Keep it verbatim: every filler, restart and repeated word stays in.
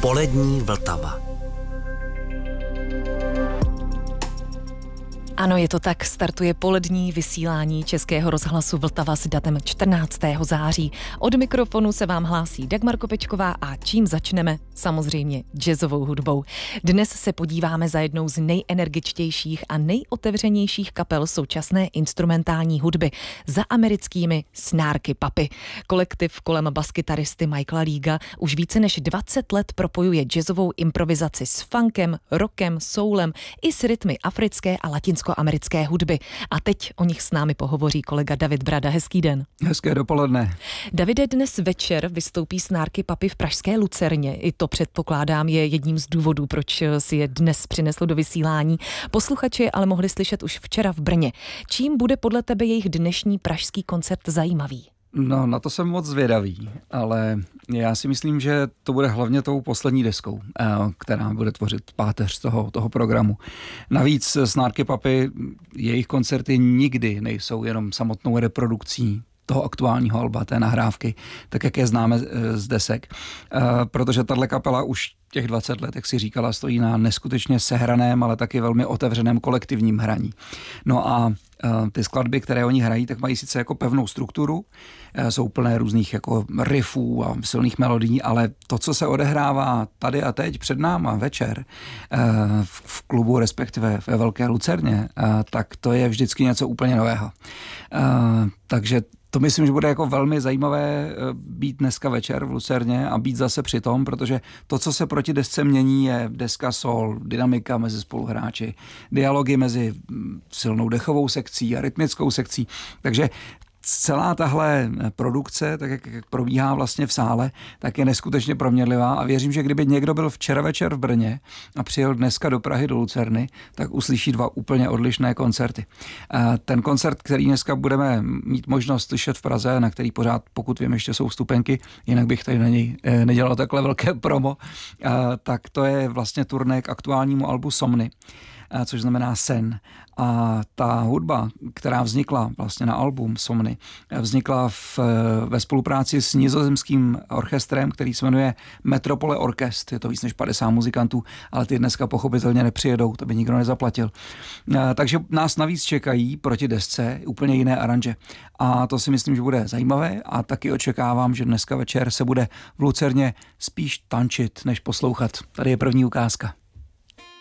Polední Vltava. Ano, je to tak, startuje polední vysílání Českého rozhlasu Vltava s datem čtrnáctého září. Od mikrofonu se vám hlásí Dagmar Kopečková a čím začneme? Samozřejmě jazzovou hudbou. Dnes se podíváme za jednou z nejenergičtějších a nejotevřenějších kapel současné instrumentální hudby, za americkými Snarky Puppy. Kolektiv kolem baskytaristy Michaela Leaga už více než dvacet let propojuje jazzovou improvizaci s funkem, rockem, soulem i s rytmy africké a latinské americké hudby. A teď o nich s námi pohovoří kolega David Brada. Hezký den. Hezké dopoledne. Davide, dnes večer vystoupí Snarky Puppy v pražské Lucerně. I to předpokládám je jedním z důvodů, proč si je dnes přinesl do vysílání. Posluchači ale mohli slyšet už včera v Brně. Čím bude podle tebe jejich dnešní pražský koncert zajímavý? No, na to jsem moc zvědavý, ale já si myslím, že to bude hlavně tou poslední deskou, která bude tvořit páteř toho, toho programu. Navíc Snarky Puppy, jejich koncerty nikdy nejsou jenom samotnou reprodukcí toho aktuálního alba, té nahrávky, tak jak je známe z desek, protože tahle kapela už těch dvacet let, jak si říkala, stojí na neskutečně sehraném, ale taky velmi otevřeném kolektivním hraní. No a ty skladby, které oni hrají, tak mají sice jako pevnou strukturu, jsou plné různých jako riffů a silných melodií, ale to, co se odehrává tady a teď před náma večer v klubu, respektive ve Velké Lucerně, tak to je vždycky něco úplně nového. Takže to myslím, že bude jako velmi zajímavé být dneska večer v Lucerně a být zase při tom, protože to, co se proti desce mění, je deska soul, dynamika mezi spoluhráči, dialogy mezi silnou dechovou sekcí a rytmickou sekcí. Takže celá tahle produkce, tak jak probíhá vlastně v sále, tak je neskutečně proměnlivá a věřím, že kdyby někdo byl včera večer v Brně a přijel dneska do Prahy do Lucerny, tak uslyší dva úplně odlišné koncerty. Ten koncert, který dneska budeme mít možnost slyšet v Praze, na který pořád, pokud vím, ještě jsou vstupenky, jinak bych tady na něj nedělal takhle velké promo, tak to je vlastně turné k aktuálnímu albu Somny, což znamená sen. A ta hudba, která vznikla vlastně na album Somny, vznikla v, ve spolupráci s nizozemským orchestrem, který se jmenuje Metropole Orkest. Je to víc než padesát muzikantů, ale ty dneska pochopitelně nepřijedou, to by nikdo nezaplatil. Takže nás navíc čekají proti desce úplně jiné aranže. A to si myslím, že bude zajímavé a taky očekávám, že dneska večer se bude v Lucerně spíš tančit, než poslouchat. Tady je první ukázka.